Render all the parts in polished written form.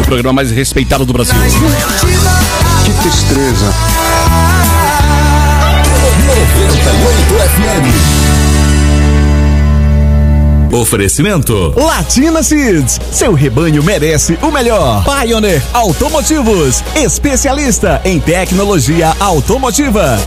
programa mais respeitado do Brasil. Que tristeza. 98 FM. Oferecimento Latina Seeds, seu rebanho merece o melhor. Pioneer Automotivos, especialista em tecnologia automotiva.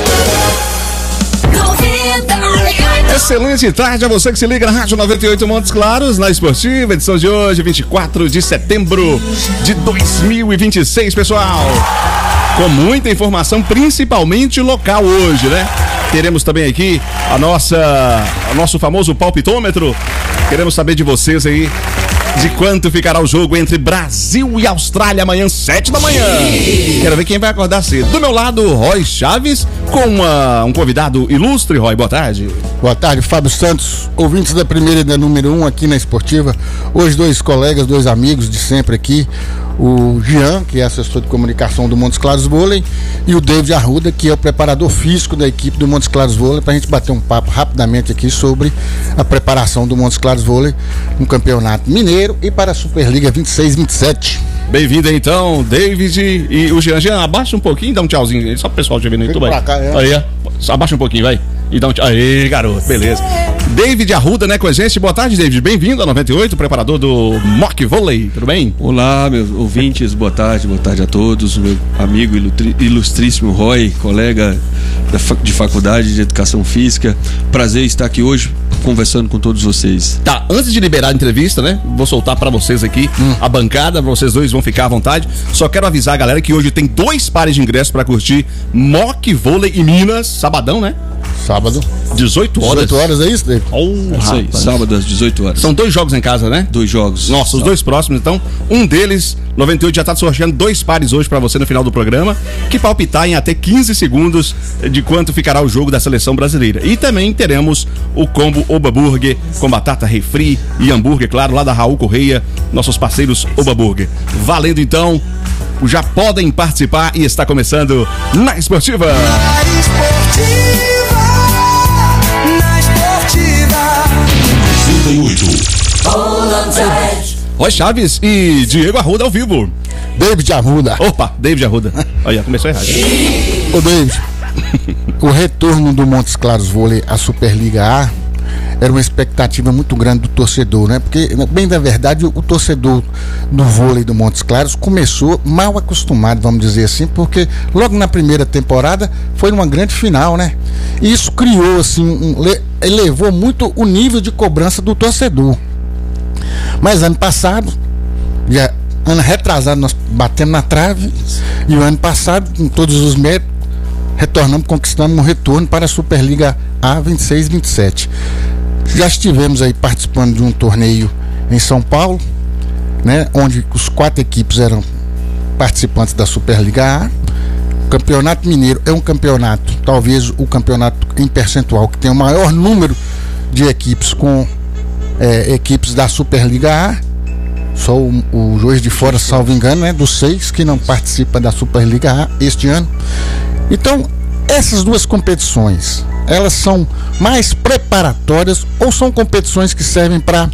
Excelente tarde a você que se liga na Rádio 98 Montes Claros, na Esportiva, edição de hoje, 24 de setembro de 2026, pessoal. Com muita informação, principalmente local hoje, né? Teremos também aqui o nosso famoso palpitômetro. Queremos saber de vocês aí de quanto ficará o jogo entre Brasil e Austrália amanhã, 7 da manhã. Quero ver quem vai acordar cedo. Do meu lado, Roy Chaves, com um convidado ilustre. Roy, boa tarde. Boa tarde, Fábio Santos, ouvintes da primeira e da número 1 aqui na Esportiva. Hoje dois colegas, dois amigos de sempre aqui. O Jean, que é assessor de comunicação do Montes Claros Vôlei, e o David Arruda, que é o preparador físico da equipe do Montes Claros Vôlei, para a gente bater um papo rapidamente aqui sobre a preparação do Montes Claros Vôlei no Campeonato Mineiro e para a Superliga 26-27. Bem-vindo então, David e o Jean. Jean, abaixa um pouquinho, dá um tchauzinho, só pro pessoal te ver no YouTube. Aí, só abaixa um pouquinho, vai. E dá um tchau. Aí, garoto, beleza. David Arruda, né, com a gente. Boa tarde, David. Bem-vindo a 98, preparador do Mock Vôlei. Tudo bem? Olá, meus ouvintes. Boa tarde a todos. Meu amigo ilustríssimo Roy, colega de faculdade de Educação Física. Prazer estar aqui hoje conversando com todos vocês. Tá, antes de liberar a entrevista, né, vou soltar pra vocês aqui a bancada, vocês dois vão ficar à vontade. Só quero avisar a galera que hoje tem 2 pares de ingressos pra curtir Mock Vôlei em Minas, sabadão, né? Sábado. 18 horas. 18 horas, é isso, David? É isso aí, sábado às 18 horas. São 2 jogos em casa, né? 2 jogos. Nossa, os 2 próximos, então. Um deles, 98, já tá sorteando 2 pares hoje pra você no final do programa, que palpitar em até 15 segundos de quanto ficará o jogo da seleção brasileira. E também teremos o combo Oba Burger, com batata refri e hambúrguer, claro, lá da Raul Correia, nossos parceiros Oba Burger. Valendo então, já podem participar e está começando na Esportiva. Roy Chaves e Diego Arruda ao vivo. David Arruda. Opa, David Arruda. Olha, começou errado. Ô, David, o retorno do Montes Claros Vôlei à Superliga A era uma expectativa muito grande do torcedor, né? Porque, bem da verdade, o torcedor do vôlei do Montes Claros começou mal acostumado, vamos dizer assim, porque logo na primeira temporada foi uma grande final, né? E isso criou, assim, elevou muito o nível de cobrança do torcedor. Mas ano passado, ano retrasado, nós batemos na trave, e o ano passado, com todos os méritos, retornamos, conquistamos um retorno para a Superliga A 26-27. Já estivemos aí participando de um torneio em São Paulo, né, onde os 4 equipes eram participantes da Superliga A. O Campeonato Mineiro é um campeonato, talvez o campeonato em percentual que tem o maior número de equipes com equipes da Superliga A. Só o Juiz de Fora, salvo engano, né, dos 6 que não participa da Superliga A este ano. Então, essas 2 competições, elas são mais preparatórias ou são competições que servem para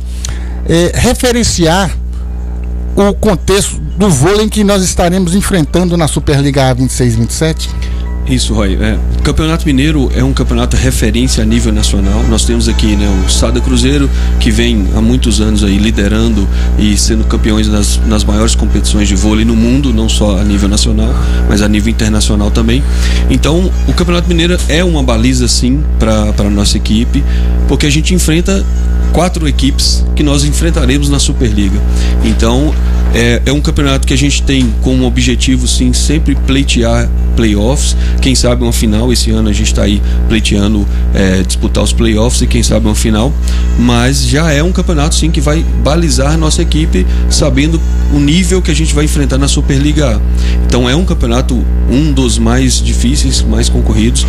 referenciar o contexto do vôlei que nós estaremos enfrentando na Superliga A 26-27? Isso, Roy. O Campeonato Mineiro é um campeonato referência a nível nacional. Nós temos aqui, né, o Sada Cruzeiro, que vem há muitos anos aí liderando e sendo campeões nas maiores competições de vôlei no mundo, não só a nível nacional, mas a nível internacional também. Então, o Campeonato Mineiro é uma baliza, sim, para a nossa equipe, porque a gente enfrenta 4 equipes que nós enfrentaremos na Superliga. Então, é um campeonato que a gente tem como objetivo, sim, sempre pleitear playoffs. Quem sabe uma final. Esse ano a gente está aí pleiteando disputar os playoffs e quem sabe uma final. Mas já é um campeonato, sim, que vai balizar a nossa equipe, sabendo o nível que a gente vai enfrentar na Superliga A. Então é um campeonato, um dos mais difíceis, mais concorridos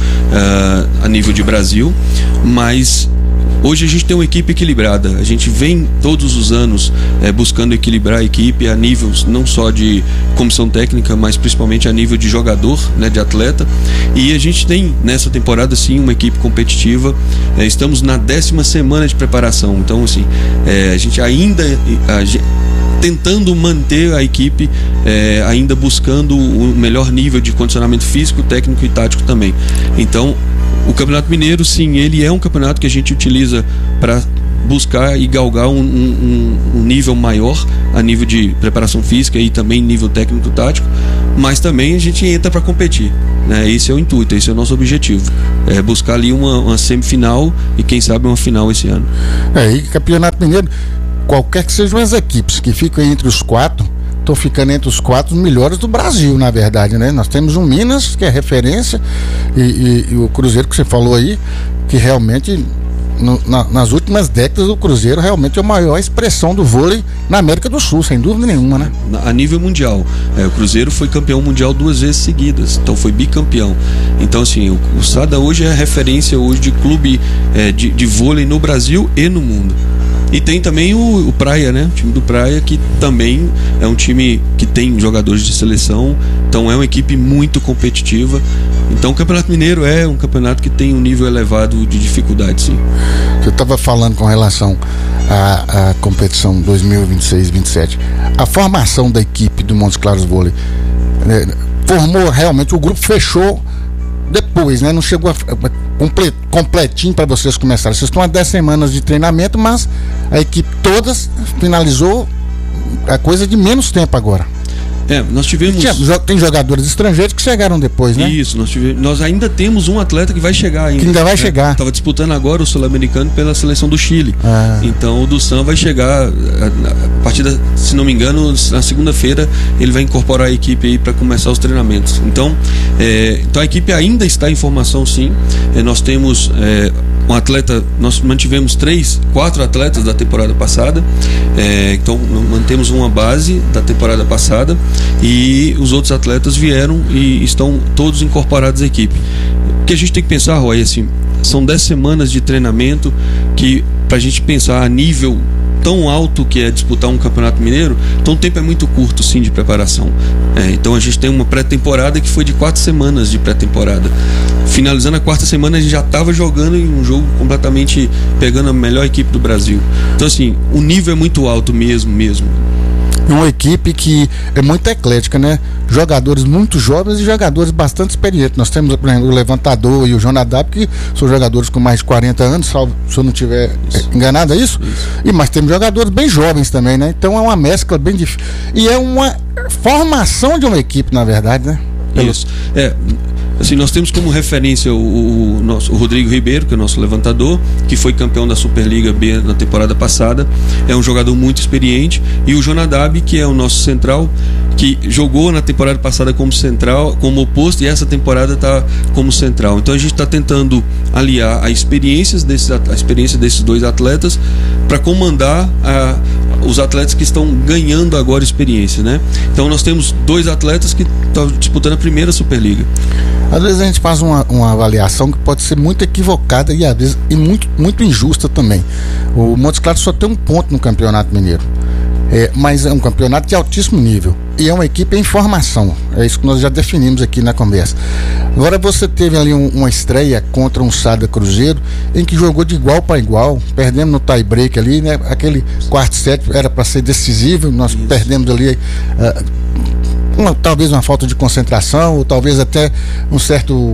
a nível de Brasil, mas hoje a gente tem uma equipe equilibrada. A gente vem todos os anos buscando equilibrar a equipe a níveis não só de comissão técnica, mas principalmente a nível de jogador, né, de atleta. E a gente tem nessa temporada sim uma equipe competitiva. Estamos na 10ª semana de preparação, então assim, a gente ainda tentando manter a equipe, ainda buscando o melhor nível de condicionamento físico, técnico e tático também. Então o Campeonato Mineiro, sim, ele é um campeonato que a gente utiliza para buscar e galgar um nível maior a nível de preparação física e também nível técnico-tático, mas também a gente entra para competir, né? Esse é o intuito, esse é o nosso objetivo, buscar ali uma semifinal e quem sabe uma final esse ano. E Campeonato Mineiro, qualquer que sejam as equipes que ficam entre os 4, estão ficando entre os 4 melhores do Brasil, na verdade, né? Nós temos o Minas, que é referência, e o Cruzeiro que você falou aí, que realmente nas últimas décadas o Cruzeiro realmente é a maior expressão do vôlei na América do Sul, sem dúvida nenhuma, né? A nível mundial, o Cruzeiro foi campeão mundial 2 vezes seguidas, então foi bicampeão. Então assim, o Sada hoje é a referência hoje de clube de vôlei no Brasil e no mundo. E tem também o Praia, né? O time do Praia, que também é um time que tem jogadores de seleção, então é uma equipe muito competitiva. Então o Campeonato Mineiro é um campeonato que tem um nível elevado de dificuldade, sim. Você estava falando com relação à competição 2026-27. A formação da equipe do Montes Claros Vôlei formou realmente, o grupo fechou depois, né? Não chegou completinho para vocês começarem. Vocês estão há 10 semanas de treinamento, mas a equipe todas finalizou a coisa de menos tempo agora. Nós tivemos... Tem jogadores estrangeiros que chegaram depois, né? Isso, nós ainda temos um atleta que vai chegar ainda. Que ainda vai chegar. Estava disputando agora o Sul-Americano pela seleção do Chile. Então o Dussan vai chegar a partir se não me engano, na segunda-feira ele vai incorporar a equipe aí para começar os treinamentos. Então a equipe ainda está em formação, sim. Nós temos um atleta, nós mantivemos 4 atletas da temporada passada, então mantemos uma base da temporada passada e os outros atletas vieram e estão todos incorporados à equipe. O que a gente tem que pensar, Roy, assim, são 10 semanas de treinamento que, pra gente pensar a nível tão alto que é disputar um campeonato mineiro, então o tempo é muito curto, sim, de preparação. Então a gente tem uma pré-temporada que foi de 4 semanas de pré-temporada. Finalizando a 4ª semana, a gente já estava jogando em um jogo completamente pegando a melhor equipe do Brasil. Então assim, o nível é muito alto mesmo. Uma equipe que é muito eclética, né? Jogadores muito jovens e jogadores bastante experientes. Nós temos, por exemplo, o Levantador e o Jonadab, que são jogadores com mais de 40 anos, salvo se eu não estiver enganado, é isso? Mas temos jogadores bem jovens também, né? Então é uma mescla bem difícil. E é uma formação de uma equipe, na verdade, né? Isso. Assim, nós temos como referência o Rodrigo Ribeiro, que é o nosso levantador, que foi campeão da Superliga B na temporada passada. É um jogador muito experiente. E o Jonadab, que é o nosso central, que jogou na temporada passada como central, como oposto, e essa temporada está como central. Então a gente está tentando aliar a experiência desses 2 atletas para comandar os atletas que estão ganhando agora experiência, né? Então nós temos 2 atletas que estão disputando a primeira Superliga. Às vezes a gente faz uma avaliação que pode ser muito equivocada e às vezes muito, muito injusta também. O Montes Claros só tem um ponto no Campeonato Mineiro, mas é um campeonato de altíssimo nível e é uma equipe em formação. É isso que nós já definimos aqui na conversa. Agora você teve ali uma estreia contra um Sada Cruzeiro em que jogou de igual para igual, perdemos no tie break ali, né? Aquele quarto set era para ser decisivo, nós perdemos ali talvez uma falta de concentração, ou talvez até um certo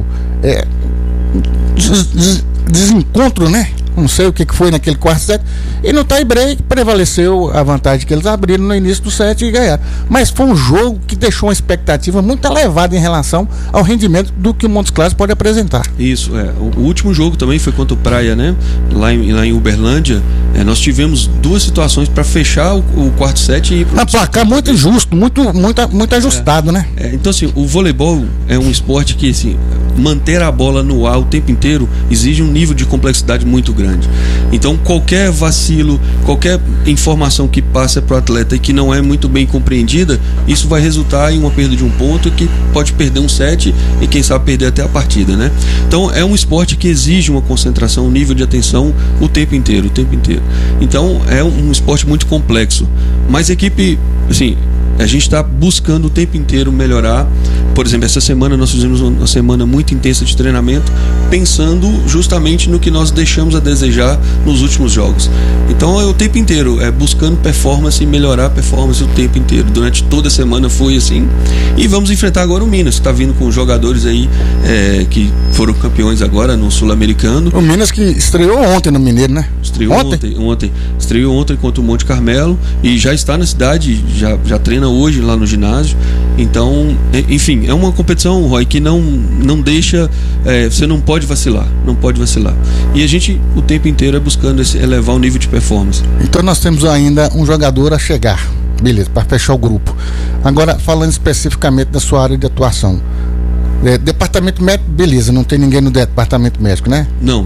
desencontro, né? Não sei o que foi naquele quarto set. E no tie break prevaleceu a vantagem que eles abriram no início do set e ganharam. Mas foi um jogo que deixou uma expectativa muito elevada em relação ao rendimento do que o Montes Claros pode apresentar. Isso, o último jogo também foi contra o Praia, né? Lá em Uberlândia. Nós tivemos 2 situações para fechar o quarto set e ir pro placar muito justo, muito ajustado, né? Então assim, o voleibol é um esporte que assim, manter a bola no ar o tempo inteiro exige um nível de complexidade muito grande. Então qualquer vacilo, qualquer informação que passa para o atleta e que não é muito bem compreendida, isso vai resultar em uma perda de um ponto que pode perder um set e quem sabe perder até a partida, né? Então é um esporte que exige uma concentração, um nível de atenção o tempo inteiro. Então é um esporte muito complexo, mas a equipe, assim, A gente está buscando o tempo inteiro melhorar. Por exemplo, essa semana nós fizemos uma semana muito intensa de treinamento, pensando justamente no que nós deixamos a desejar nos últimos jogos. Então é o tempo inteiro, buscando performance e melhorar a performance o tempo inteiro. Durante toda a semana foi assim. E vamos enfrentar agora o Minas, que está vindo com jogadores aí que foram campeões agora no Sul-Americano. O Minas que estreou ontem no Mineiro, né? Estreou ontem. Estreou ontem contra o Monte Carmelo e já está na cidade, já treina hoje lá no ginásio. Então, enfim, é uma competição, Roy, que não deixa, você não pode vacilar. E a gente o tempo inteiro é buscando elevar o nível de performance. Então nós temos ainda um jogador a chegar, beleza, para fechar o grupo. Agora, falando especificamente da sua área de atuação, departamento médico, beleza, não tem ninguém no departamento médico, né? Não.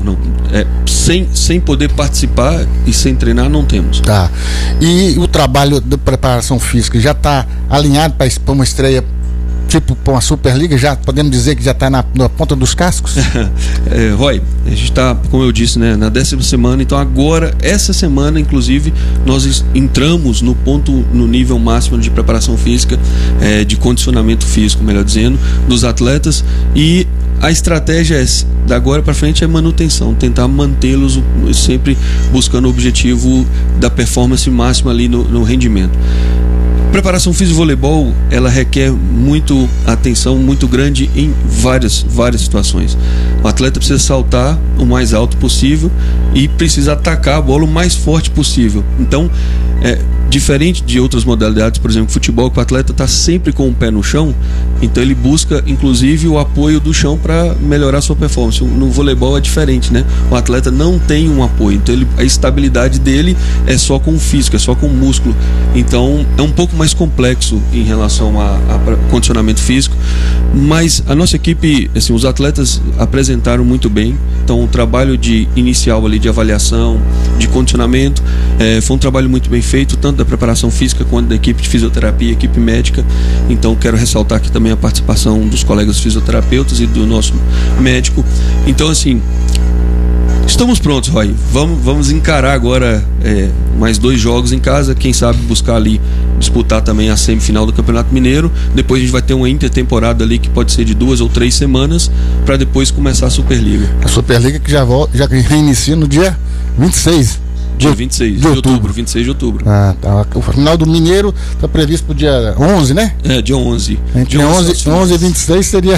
Sem poder participar e sem treinar, não temos. Tá. E o trabalho de preparação física já está alinhado para uma estreia, tipo para uma Superliga? Já podemos dizer que já está na ponta dos cascos? Roy, a gente está, como eu disse, né, na 10ª semana. Então agora, essa semana, inclusive, nós entramos no nível máximo de preparação física, de condicionamento físico, melhor dizendo, dos atletas. E a estratégia da agora para frente é manutenção, tentar mantê-los sempre buscando o objetivo da performance máxima ali no rendimento. Preparação física de voleibol, ela requer muito atenção, muito grande em várias situações. O atleta precisa saltar o mais alto possível e precisa atacar a bola o mais forte possível. Então, diferente de outras modalidades, por exemplo, futebol, que o atleta está sempre com o pé no chão, então ele busca, inclusive, o apoio do chão para melhorar a sua performance. No voleibol é diferente, né? O atleta não tem um apoio, então a estabilidade dele é só com o físico, é só com o músculo. Então, é um pouco mais complexo em relação a condicionamento físico, mas a nossa equipe, assim, os atletas apresentaram muito bem. Então, o trabalho inicial ali de avaliação, de condicionamento, foi um trabalho muito bem feito, tanto da preparação física quanto da equipe de fisioterapia, equipe médica. Então, quero ressaltar aqui também a participação dos colegas fisioterapeutas e do nosso médico. Então, assim, estamos prontos, Roy. Vamos encarar agora mais 2 jogos em casa. Quem sabe buscar ali disputar também a semifinal do Campeonato Mineiro. Depois a gente vai ter uma intertemporada ali que pode ser de 2 ou 3 semanas para depois começar a Superliga. A Superliga que já reinicia no dia 26. Dia 26 de outubro. 26 de outubro. Ah, tá. O final do Mineiro está previsto para o dia 11, né? Dia 11. Entre dia 11 e 26 seria...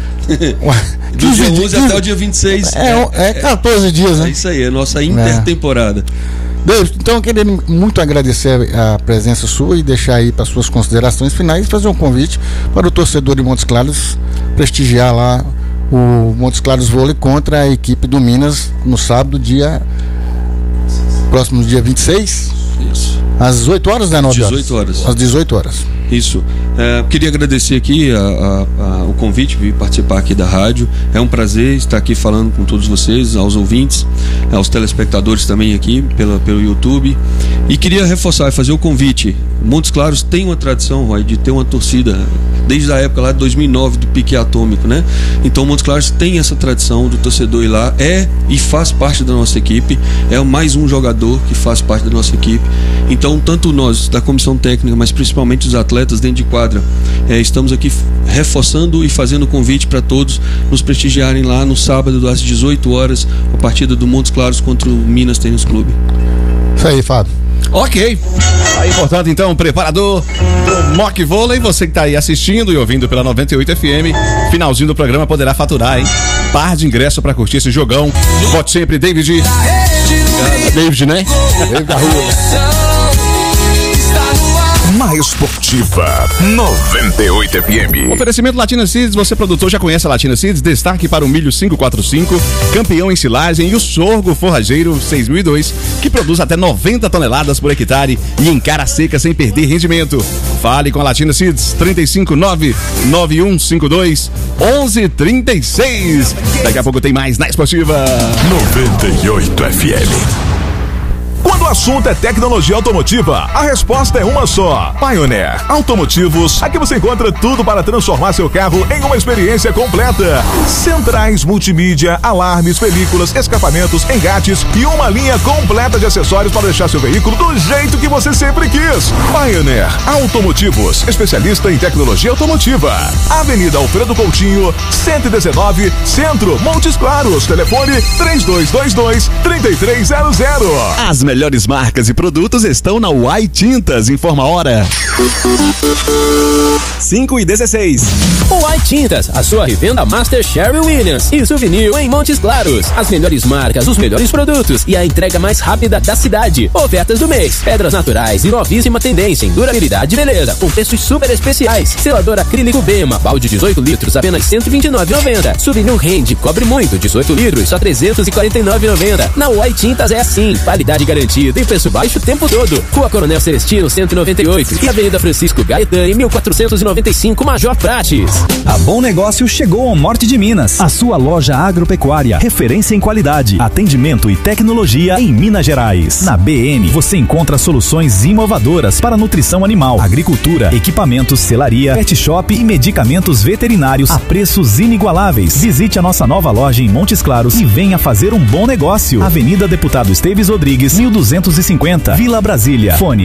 Do dia 11 até o dia 26. 14 dias, né? É isso aí, é a nossa intertemporada. David, então eu queria muito agradecer a presença sua e deixar aí para suas considerações finais e fazer um convite para o torcedor de Montes Claros prestigiar lá o Montes Claros Vôlei contra a equipe do Minas no sábado, próximo dia 26. Isso. Às 8 horas, né? 9 horas? 18 horas. Às 18 horas. Isso. Queria agradecer aqui o convite, vir participar aqui da rádio. É um prazer estar aqui falando com todos vocês, aos ouvintes, aos telespectadores também aqui pelo YouTube. E queria reforçar e fazer o convite. Montes Claros tem uma tradição, Roy, de ter uma torcida desde a época lá de 2009 do pique atômico, né? Então Montes Claros tem essa tradição do torcedor ir lá, e faz parte da nossa equipe, é mais um jogador que faz parte da nossa equipe. Então tanto nós da comissão técnica, mas principalmente os atletas dentro de quadra, estamos aqui reforçando e fazendo convite para todos nos prestigiarem lá no sábado às 18 horas, a partida do Montes Claros contra o Minas Tênis Clube. Isso aí, Fábio. Ok. Aí, portanto, então, preparador do Mock Vôlei, você que tá aí assistindo e ouvindo pela 98 FM, finalzinho do programa poderá faturar, hein? Par de ingresso pra curtir esse jogão. Vote sempre, David. David, né? David da rua. Mais esportiva 98 FM. Oferecimento Latina Seeds, você produtor já conhece a Latina Seeds, destaque para o milho 545, campeão em silagem, e o sorgo forrageiro 6002, que produz até 90 toneladas por hectare e encara a seca sem perder rendimento. Fale com a Latina Seeds, 359-9152-1136. Daqui a pouco tem mais na Esportiva 98 FM. Quando assunto é tecnologia automotiva, a resposta é uma só. Pioneer Automotivos. Aqui você encontra tudo para transformar seu carro em uma experiência completa. Centrais multimídia, alarmes, películas, escapamentos, engates e uma linha completa de acessórios para deixar seu veículo do jeito que você sempre quis. Pioneer Automotivos, especialista em tecnologia automotiva. Avenida Alfredo Coutinho, 119, Centro, Montes Claros. Telefone 3222-3300. As melhores marcas e produtos estão na Uai Tintas. Informa a hora. 5:16. Uai Tintas, a sua revenda Master Sherwin Williams e Souvenir em Montes Claros. As melhores marcas, os melhores produtos e a entrega mais rápida da cidade. Ofertas do mês: pedras naturais e novíssima tendência em durabilidade e beleza, com preços super especiais. Selador acrílico Bema, balde 18 litros, apenas R$ 129,90. Souvenir Rende, cobre muito, 18 litros, só R$ 349,90. Na Uai Tintas é assim, qualidade garantida e preço baixo o tempo todo. Rua Coronel Celestino, 198 e Avenida Francisco Gaetani, 1495, Major Prates. A Bom Negócio chegou ao norte de Minas. A sua loja agropecuária, referência em qualidade, atendimento e tecnologia em Minas Gerais. Na BN, você encontra soluções inovadoras para nutrição animal, agricultura, equipamentos, selaria, pet shop e medicamentos veterinários a preços inigualáveis. Visite a nossa nova loja em Montes Claros e venha fazer um bom negócio. Avenida Deputado Esteves Rodrigues, 1250, Vila Brasília. Fone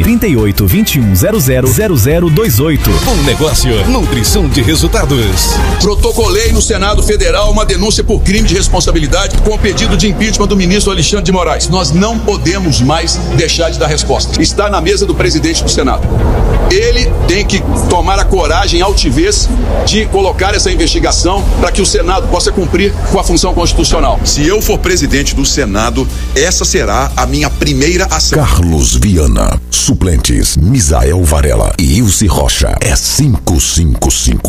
3821000028. Bom Negócio, nutrição de resultados. Protocolei no Senado Federal uma denúncia por crime de responsabilidade com o pedido de impeachment do ministro Alexandre de Moraes. Nós não podemos mais deixar de dar resposta. Está na mesa do presidente do Senado. Ele tem que tomar a coragem e a altivez de colocar essa investigação para que o Senado possa cumprir com a função constitucional. Se eu for presidente do Senado, essa será a minha primeira ação. Carlos Viana, suplentes Misael Varela e Ilse Rocha. É 555.